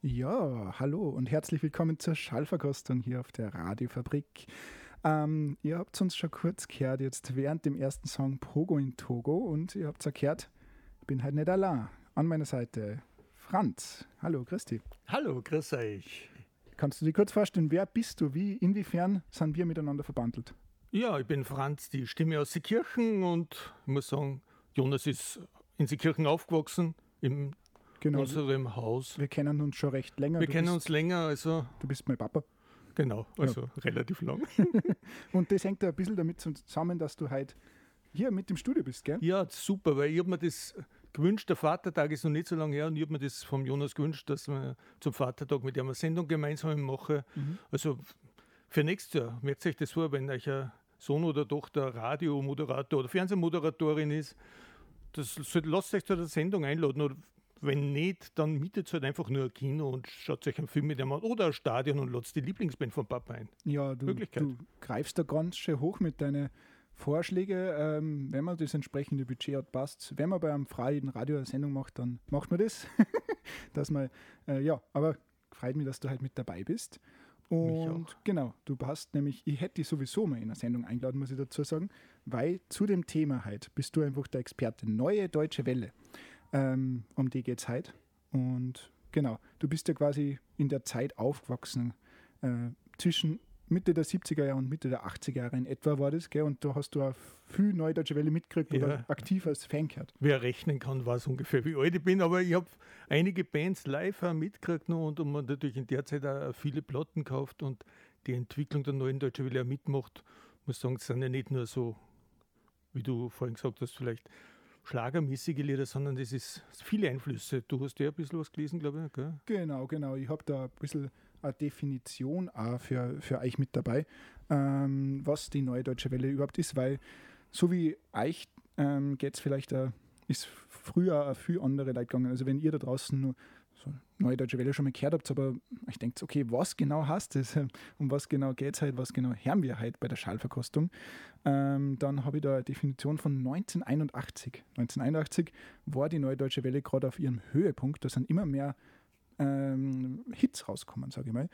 Ja, hallo und herzlich willkommen zur Schallverkostung hier auf der Radiofabrik. Ihr habt uns schon kurz gehört, jetzt während dem ersten Song Pogo in Togo, und ihr habt es gehört, ich bin halt nicht allein. An meiner Seite Franz. Hallo, Christi. Hallo, grüß euch. Kannst du dir kurz vorstellen, wer bist du? Inwiefern sind wir miteinander verbandelt? Ja, ich bin Franz, die Stimme aus Seekirchen, und ich muss sagen, Jonas ist in Seekirchen aufgewachsen, in unserem Haus. Wir kennen uns schon recht länger. Wir kennen uns länger, also... Du bist mein Papa. Genau, also relativ lang. Und das hängt ja ein bisschen damit zusammen, dass du halt hier mit im Studio bist, gell? Ja, super, weil ich habe mir das gewünscht, der Vatertag ist noch nicht so lange her, und ich habe mir das vom Jonas gewünscht, dass wir zum Vatertag mit ihm eine Sendung gemeinsam machen. Also für nächstes Jahr, merkt euch das vor, wenn euch ein Sohn oder Tochter Radiomoderator oder Fernsehmoderatorin ist, lasst euch zu der Sendung einladen. Oder wenn nicht, dann mietet halt einfach nur ein Kino und schaut euch einen Film mit ihm an oder ein Stadion und lasst die Lieblingsband von Papa ein. Ja, du greifst da ganz schön hoch mit deinen Vorschlägen. Wenn man das entsprechende Budget hat, passt. Wenn man bei einem freien Radio eine Sendung macht, dann macht man das. Aber freut mich, dass du halt mit dabei bist. Und genau, du passt nämlich, ich hätte dich sowieso mal in eine Sendung eingeladen, muss ich dazu sagen, weil zu dem Thema heute bist du einfach der Experte. Neue Deutsche Welle. Um die geht es heute. Und genau, du bist ja quasi in der Zeit aufgewachsen, zwischen Mitte der 70er Jahre und Mitte der 80er Jahre in etwa war das, gell? Und da hast du auch viel Neue Deutsche Welle mitgekriegt oder aktiv als Fan gehört. Wer rechnen kann, weiß ungefähr, wie alt ich bin, aber ich habe einige Bands live auch mitgekriegt noch, und man natürlich in der Zeit auch viele Platten gekauft und die Entwicklung der Neuen Deutschen Welle auch mitmacht. Ich muss sagen, es sind ja nicht nur so, wie du vorhin gesagt hast, vielleicht schlagermäßige Lieder, sondern das ist viele Einflüsse. Du hast ja ein bisschen was gelesen, glaube ich. Gell? Genau. Ich habe da ein bisschen eine Definition auch für euch mit dabei, was die Neue Deutsche Welle überhaupt ist, weil so wie euch geht es vielleicht, ist früher auch viel andere Leute gegangen. Also wenn ihr da draußen nur so Neue Deutsche Welle schon mal gehört habt, aber ich denke, okay, was genau heißt das? Um was genau geht es halt? Was genau hören wir halt bei der Schallverkostung? Dann habe ich da eine Definition von 1981. 1981 war die Neue Deutsche Welle gerade auf ihrem Höhepunkt. Da sind immer mehr Hits rauskommen, sage ich mal.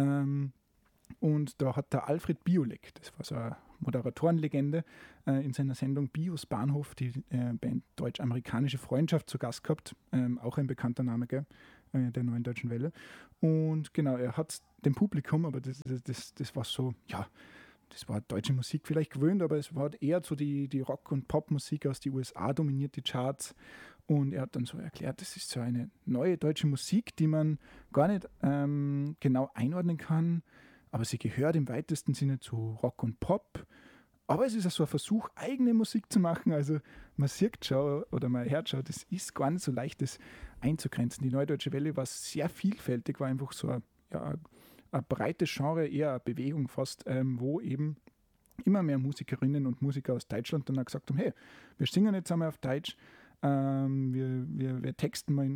Und da hat der Alfred Biolek, das war so eine Moderatorenlegende, in seiner Sendung Bios Bahnhof die Band Deutsch-Amerikanische Freundschaft zu Gast gehabt. Auch ein bekannter Name, gell? Der Neuen Deutschen Welle. Und genau, er hat dem Publikum, aber das war so, ja, das war deutsche Musik vielleicht gewöhnt, aber es war eher so die Rock- und Popmusik aus den USA dominiert die Charts. Und er hat dann so erklärt, das ist so eine neue deutsche Musik, die man gar nicht genau einordnen kann, aber sie gehört im weitesten Sinne zu Rock und Pop. Aber es ist auch so ein Versuch, eigene Musik zu machen. Also man sieht schon oder man hört schon, das ist gar nicht so leicht, das einzugrenzen. Die Neue Deutsche Welle war sehr vielfältig, war einfach so ein breites Genre, eher eine Bewegung fast, wo eben immer mehr Musikerinnen und Musiker aus Deutschland dann auch gesagt haben, hey, wir singen jetzt einmal auf Deutsch, wir texten mal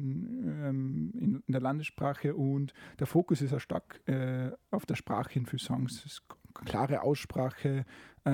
in der Landessprache, und der Fokus ist auch stark auf der Sprache in vielen Songs. Es ist klare Aussprache,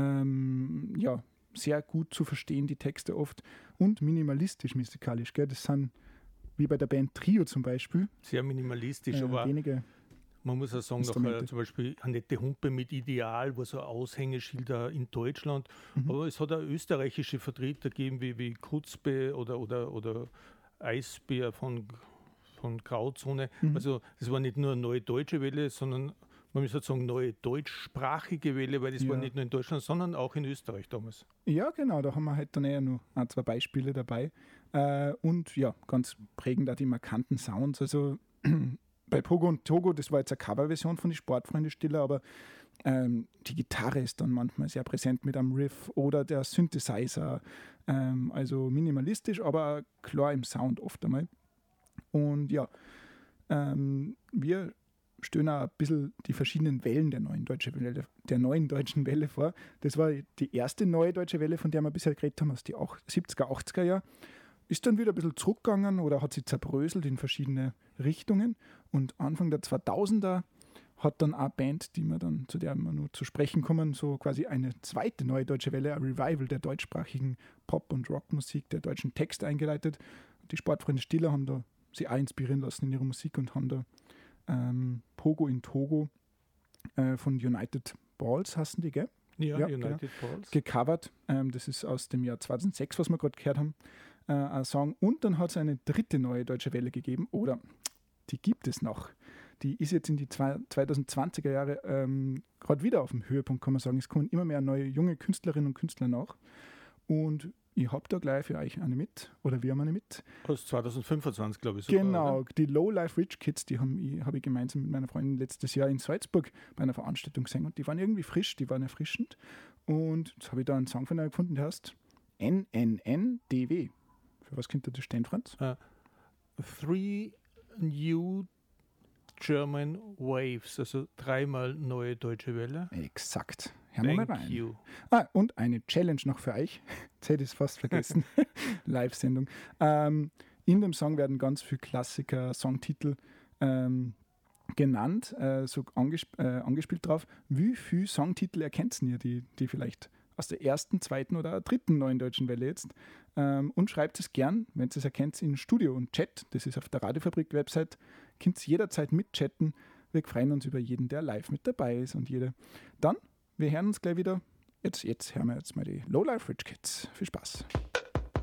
sehr gut zu verstehen, die Texte oft, und minimalistisch musikalisch. Gell? Das sind, wie bei der Band Trio zum Beispiel, sehr minimalistisch, aber wenige. Man muss auch sagen, noch, zum Beispiel Annette Humpe mit Ideal, war so ein Aushängeschilder in Deutschland. Aber es hat auch österreichische Vertreter gegeben, wie Kutzbe oder Eisbär von Grauzone. Also das war nicht nur eine neue deutsche Welle, sondern man muss sagen, neue deutschsprachige Welle, weil das war nicht nur in Deutschland, sondern auch in Österreich damals. Ja, genau, da haben wir halt dann eher nur ein, zwei Beispiele dabei. Und ja, ganz prägend auch die markanten Sounds. Also bei Pogo und Togo, das war jetzt eine Coverversion von die Sportfreunde Stiller, aber die Gitarre ist dann manchmal sehr präsent mit einem Riff oder der Synthesizer. Also minimalistisch, aber klar im Sound oft einmal. Und ja, wir stellen auch ein bisschen die verschiedenen Wellen der neuen deutschen Welle vor. Das war die erste neue deutsche Welle, von der wir bisher geredet haben, aus den 70er, 80er Jahren. Ist dann wieder ein bisschen zurückgegangen oder hat sich zerbröselt in verschiedene Richtungen. Und Anfang der 2000er hat dann eine Band, zu der wir nur zu sprechen kommen, so quasi eine zweite neue deutsche Welle, ein Revival der deutschsprachigen Pop- und Rockmusik, der deutschen Texte eingeleitet. Die Sportfreunde Stiller haben da sie auch inspirieren lassen in ihrer Musik und haben da Pogo in Togo von United Balls, heißen die, gell? Ja, United Balls. Gecovert. Das ist aus dem Jahr 2006, was wir gerade gehört haben, ein Song. Und dann hat es eine dritte neue Deutsche Welle gegeben, oder die gibt es noch. Die ist jetzt in die 2020er Jahre gerade wieder auf dem Höhepunkt, kann man sagen. Es kommen immer mehr neue junge Künstlerinnen und Künstler nach. Und ich habe da gleich für euch eine mit, oder wir haben eine mit. Aus 2025, glaube ich. Sogar, genau, oder? die Low-Life Rich Kids, die habe ich gemeinsam mit meiner Freundin letztes Jahr in Salzburg bei einer Veranstaltung gesehen. Und die waren irgendwie frisch, die waren erfrischend. Und jetzt habe ich da einen Song von ihnen gefunden, der heißt NNNDW. Für was könnte das stehen, Franz? Three New German Waves, also 3-mal neue Deutsche Welle. Exakt. Hören wir mal rein. Thank you. Und eine Challenge noch für euch. Jetzt hätte ich es fast vergessen. Live-Sendung. In dem Song werden ganz viele Klassiker, Songtitel genannt, so angespielt drauf. Wie viele Songtitel erkennt ihr, die vielleicht aus der ersten, zweiten oder dritten neuen Deutschen Welle jetzt? Und schreibt es gern, wenn ihr es erkennt, in Studio und Chat. Das ist auf der Radiofabrik-Website. Könnt ihr jederzeit mitchatten. Wir freuen uns über jeden, der live mit dabei ist und jede. Dann, wir hören uns gleich wieder. Jetzt hören wir jetzt mal die Low-Life Rich Kids. Viel Spaß.